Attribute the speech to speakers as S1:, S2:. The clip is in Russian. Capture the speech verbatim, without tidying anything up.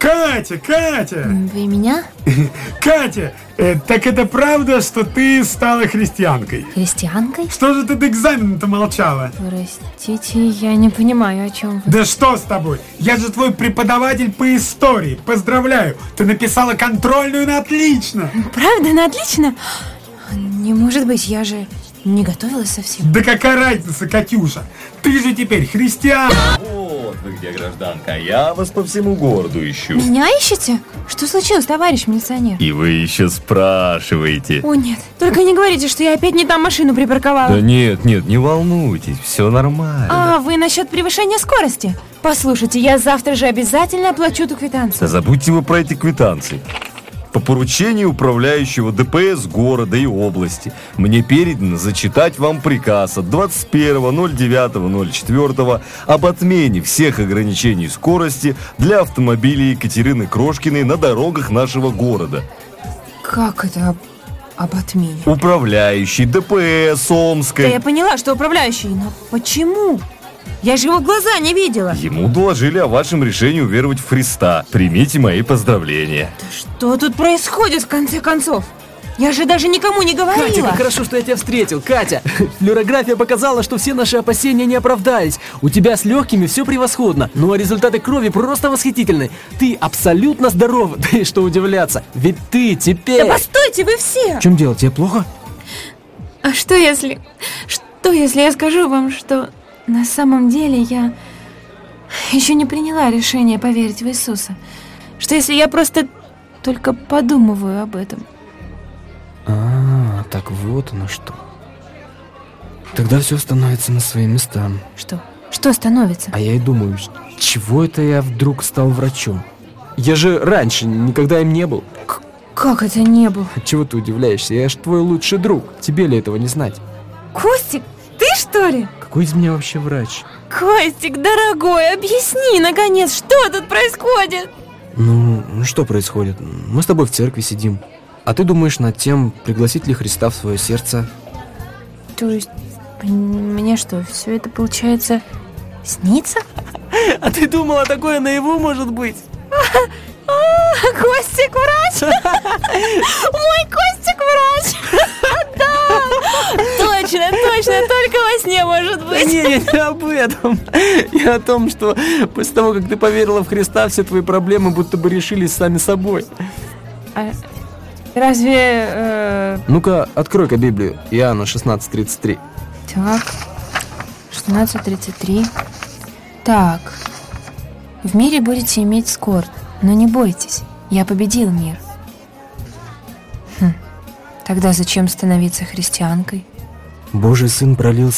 S1: Катя, Катя!
S2: Вы меня?
S1: Катя, э, так это правда, что ты стала христианкой?
S2: Христианкой?
S1: Что же ты до экзамена-то молчала?
S2: Простите, я не понимаю, о чем вы.
S1: Да что с тобой? Я же твой преподаватель по истории. Поздравляю, ты написала контрольную на отлично.
S2: Правда, на отлично? Не может быть, я же не готовилась совсем.
S1: Да какая разница, Катюша? Ты же теперь христианка.
S3: Вот вы где, гражданка. Я вас по всему городу ищу.
S2: Меня ищете? Что случилось, товарищ милиционер?
S3: И вы еще спрашиваете.
S2: О нет, только не говорите, что я опять не там машину припарковала.
S3: Да нет, нет, не волнуйтесь, все нормально.
S2: А, вы насчет превышения скорости? Послушайте, я завтра же обязательно оплачу эту квитанцию.
S3: Да забудьте вы про эти квитанции. По поручению управляющего ДПС города и области мне передано зачитать вам приказ от двадцать первого ноль девятого ноль четвёртого об отмене всех ограничений скорости для автомобилей Екатерины Крошкиной на дорогах нашего города.
S2: Как это об, об отмене?
S3: Управляющий ДПС Омской.
S2: Да я поняла, что управляющий, но почему? Я же его в глаза не видела.
S3: Ему доложили о вашем решении уверовать в Христа. Примите мои поздравления.
S2: Да что тут происходит в конце концов? Я же даже никому не говорила.
S4: Катя, как хорошо, что я тебя встретил, Катя. Флюорография показала, что все наши опасения не оправдались. У тебя с легкими все превосходно, ну а результаты крови просто восхитительны. Ты абсолютно здорова, да и что удивляться, ведь ты теперь...
S2: Да постойте, вы все!
S4: В чем дело, тебе плохо?
S2: А что если... Что если я скажу вам, что на самом деле я еще не приняла решение поверить в Иисуса? Что если я просто только подумываю об этом?
S4: А, так вот оно что. Тогда все становится на свои места.
S2: Что? Что становится?
S4: А я и думаю, чего это я вдруг стал врачом? Я же раньше никогда им не был.
S2: К- как это не был?
S4: Чего ты удивляешься? Я ж твой лучший друг. Тебе ли этого не знать?
S2: Костик, ты что ли?
S4: Какой из меня вообще врач?
S2: Костик, дорогой, объясни, наконец, что тут происходит?
S4: Ну, ну что происходит? Мы с тобой в церкви сидим. А ты думаешь над тем, пригласить ли Христа в свое сердце?
S2: То есть, мне что, все это получается снится?
S4: А ты думала, такое наяву может быть?
S2: Костик врач! Мой Костик врач! Да! Точно, точно, только во сне может быть.
S4: Не, я не об этом. Я о том, что после того, как ты поверила в Христа, все твои проблемы будто бы решились сами собой.
S2: А разве... Э...
S4: Ну-ка, открой-ка Библию. Иоанна шестнадцать тридцать три.
S2: Так, шестнадцать тридцать три. Так. В мире будете иметь скорбь, но не бойтесь, я победил мир. Хм. Тогда зачем становиться христианкой?
S4: Божий Сын пролил